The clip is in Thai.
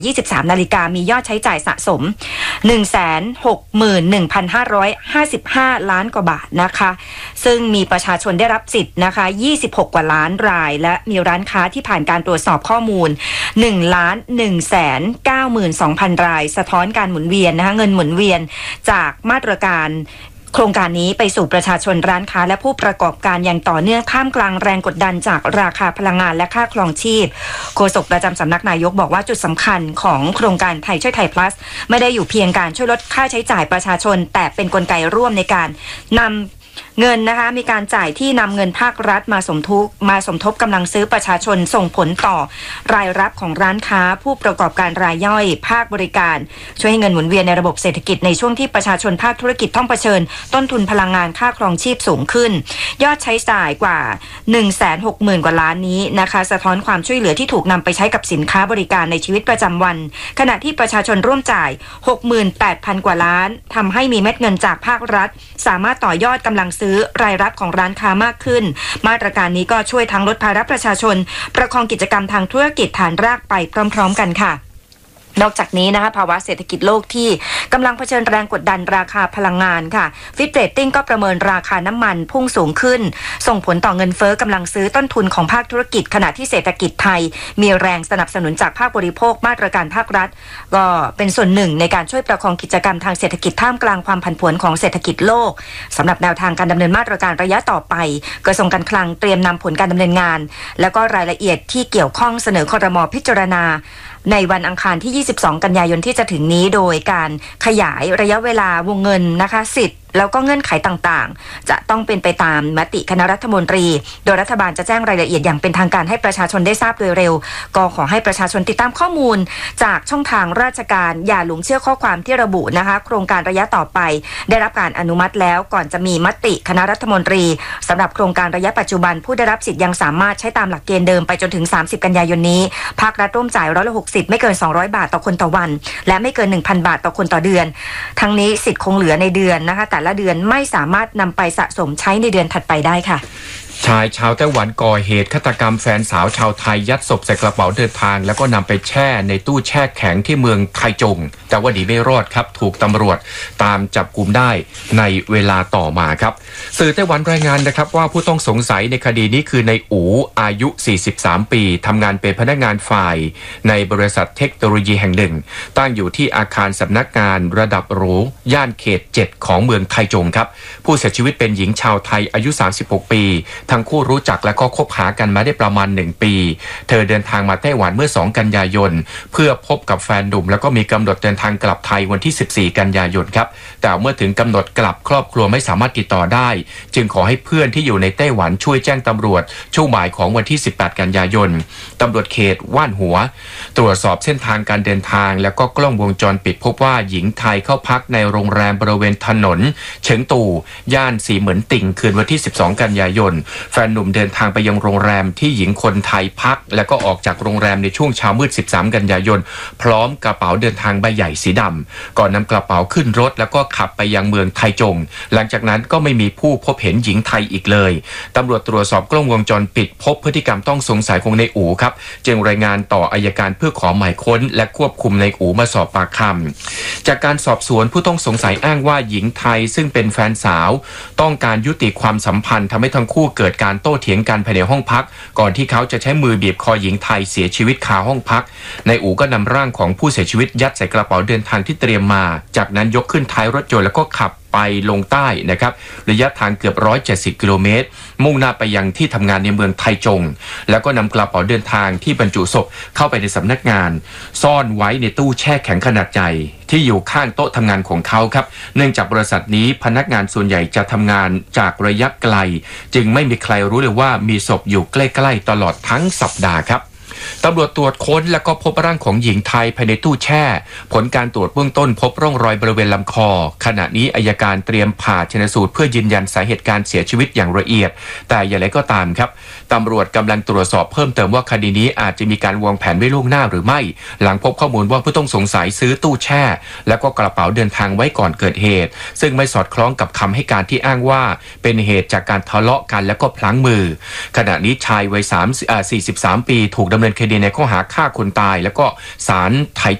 23 นาฬิกามียอดใช้จ่ายสะสม 161,555 ล้านกว่าบาทนะคะซึ่งมีประชาชนได้รับสิทธิ์นะคะ26 กว่าล้านรายและมีร้านค้าที่ผ่านการตรวจสอบข้อมูล 1,192,000 รายสะท้อนการหมุนเวียนนะคะเงินหมุนเวียนจากมาตรการโครงการนี้ไปสู่ประชาชนร้านค้าและผู้ประกอบการอย่างต่อเนื่องท่ามกลางแรงกดดันจากราคาพลังงานและค่าครองชีพโฆษกประจำสำนักนายกบอกว่าจุดสำคัญของโครงการไทยช่วยไทย plus ไม่ได้อยู่เพียงการช่วยลดค่าใช้จ่ายประชาชนแต่เป็นกลไกร่วมในการนำเงินนะคะมีการจ่ายที่นำเงินภาครัฐมาสมทบกำลังซื้อประชาชนส่งผลต่อรายรับของร้านค้าผู้ประกอบการรายย่อยภาคบริการช่วยให้เงินหมุนเวียนในระบบเศรษฐกิจในช่วงที่ประชาชนภาคธุรกิจต้องเผชิญต้นทุนพลังงานค่าครองชีพสูงขึ้นยอดใช้จ่ายกว่า 160,000 กว่าล้านนี้นะคะสะท้อนความช่วยเหลือที่ถูกนำไปใช้กับสินค้าบริการในชีวิตประจำวันขณะที่ประชาชนร่วมจ่าย 68,000 กว่าล้านทำให้มีเม็ดเงินจากภาครัฐสามารถต่อยอดกำลังซื้อรายรับของร้านค้ามากขึ้นมาตรการนี้ก็ช่วยทั้งลดภาระประชาชนประคองกิจกรรมทางธุรกิจฐานรากไปพร้อมๆกันค่ะนอกจากนี้นะคะภาวะเศรษฐกิจโลกที่กำลังเผชิญแรงกดดันราคาพลังงานค่ะฟิตเรตติ้งก็ประเมินราคาน้ำมันพุ่งสูงขึ้นส่งผลต่อเงินเฟ้อกำลังซื้อต้นทุนของภาคธุรกิจขณะที่เศรษฐกิจไทยมีแรงสนับสนุนจากภาคบริโภคมาตรการภาครัฐก็เป็นส่วนหนึ่งในการช่วยประคองกิจกรรมทางเศรษฐกิจท่ามกลางความผันผวนของเศรษฐกิจโลกสำหรับแนวทางการดำเนินมาตรการระยะต่อไปกระทรวงการคลังเตรียมนำผลการดำเนินงานแล้วก็รายละเอียดที่เกี่ยวข้องเสนอครม.พิจารณาในวันอังคารที่22 กันยายนที่จะถึงนี้โดยการขยายระยะเวลาวงเงินนะคะสิทธิ์แล้วก็เงื่อนไขต่างๆจะต้องเป็นไปตามมติคณะรัฐมนตรีโดยรัฐบาลจะแจ้งรายละเอียดอย่างเป็นทางการให้ประชาชนได้ทราบโดยเร็วก็ขอให้ประชาชนติดตามข้อมูลจากช่องทางราชการอย่าหลงเชื่อข้อความที่ระบุนะคะโครงการระยะต่อไปได้รับการอนุมัติแล้วก่อนจะมีมติคณะรัฐมนตรีสำหรับโครงการระยะปัจจุบันผู้ได้รับสิทธิ์ยังสามารถใช้ตามหลักเกณฑ์เดิมไปจนถึง30 กันยายนนี้ภาครัฐร่วมจ่าย60%ไม่เกิน200 บาทต่อคนต่อวันและไม่เกิน 1,000 บาทต่อคนต่อเดือนทั้งนี้สิทธิ์คงเหลือในเดือนนะคะแต่ละเดือนไม่สามารถนำไปสะสมใช้ในเดือนถัดไปได้ค่ะชายชาวไต้หวันก่อเหตุฆาตกรรมแฟนสาวชาวไทยยัดศพใส่กระเป๋าเดินทางแล้วก็นำไปแช่ในตู้แช่แข็งที่เมืองไทจงแต่ว่าหนีไม่รอดครับถูกตำรวจตามจับกุมได้ในเวลาต่อมาครับสื่อไต้หวันรายงานนะครับว่าผู้ต้องสงสัยในคดีนี้คือในอู๋อายุ43 ปีทำงานเป็นพนักงานฝ่ายในบริษัทเทคโนโลยีแห่งหนึ่งตั้งอยู่ที่อาคารสำนักงานระดับหรูย่านเขต 7ของเมืองไทจงครับผู้เสียชีวิตเป็นหญิงชาวไทยอายุ36 ปีทั้งคู่รู้จักและก็คบหากันมาได้ประมาณ1 ปีเธอเดินทางมาไต้หวันเมื่อ2 กันยายนเพื่อพบกับแฟนหนุ่มแล้วก็มีกำหนดเดินทางกลับไทยวันที่14 กันยายนครับแต่เมื่อถึงกำหนดกลับครอบครัวไม่สามารถติดต่อได้จึงขอให้เพื่อนที่อยู่ในไต้หวันช่วยแจ้งตำรวจช่วงบ่ายของวันที่18 กันยายนตำรวจเขตว่านหัวตรวจสอบเส้นทางการเดินทางแล้วก็กล้องวงจรปิดพบว่าหญิงไทยเข้าพักในโรงแรมบริเวณถนนเฉิงตู่ย่านสีเหมือนติ่งคืนวันที่12 กันยายนแฟนหนุ่มเดินทางไปยังโรงแรมที่หญิงคนไทยพักแล้วก็ออกจากโรงแรมในช่วงเช้ามืด13 กันยายนพร้อมกระเป๋าเดินทางใบใหญ่สีดำก่อนนำกระเป๋าขึ้นรถแล้วก็ขับไปยังเมืองไทจงหลังจากนั้นก็ไม่มีผู้พบเห็นหญิงไทยอีกเลยตำรวจตรวจสอบกล้องวงจรปิดพบพฤติกรรมต้องสงสัยของในอู๋ครับจึงรายงานต่ออัยการเพื่อขอหมายค้นและควบคุมในอู๋มาสอบปากคำจากการสอบสวนผู้ต้องสงสัยอ้างว่าหญิงไทยซึ่งเป็นแฟนสาวต้องการยุติความสัมพันธ์ทำให้ทั้งคู่เกิดการโต้เถียงกันภายในห้องพักก่อนที่เขาจะใช้มือบีบคอหญิงไทยเสียชีวิตคาห้องพักในอู๋ก็นำร่างของผู้เสียชีวิตยัดใส่กระเป๋าเดินทางที่เตรียมมาจากนั้นยกขึ้นท้ายรถยนต์แล้วก็ขับไปลงใต้นะครับระยะทางเกือบ170 กิโลเมตรมุ่งหน้าไปยังที่ทำงานในเมืองไทจงแล้วก็นำกระเป๋าเดินทางที่บรรจุศพเข้าไปในสำนักงานซ่อนไว้ในตู้แช่แข็งขนาดใหญ่ที่อยู่ข้างโต๊ะทำงานของเขาครับเนื่องจากบริษัทนี้พนักงานส่วนใหญ่จะทำงานจากระยะไกลจึงไม่มีใครรู้เลยว่ามีศพอยู่ใกล้ๆตลอดทั้งสัปดาห์ครับตำรวจตรวจค้นแล้วก็พบร่างของหญิงไทยภายในตู้แช่ผลการตรวจเบื้องต้นพบร่องรอยบริเวณลำคอขณะนี้อัยการเตรียมผ่าชันสูตรเพื่อยืนยันสาเหตุการเสียชีวิตอย่างละเอียดแต่อย่างไรก็ตามครับตำรวจกำลังตรวจสอบเพิ่มเติมว่าคดีนี้อาจจะมีการวางแผนไว้ล่วงหน้าหรือไม่หลังพบข้อมูลว่าผู้ต้องสงสัยซื้อตู้แช่แล้วก็กระเป๋าเดินทางไว้ก่อนเกิดเหตุซึ่งไม่สอดคล้องกับคำให้การที่อ้างว่าเป็นเหตุจากการทะเลาะกันแล้วก็พลั้งมือขณะนี้ชายวัย43 ปีถูกดำเนินคคดีในข้อหาฆ่าคนตายแล้วก็ศาลไถ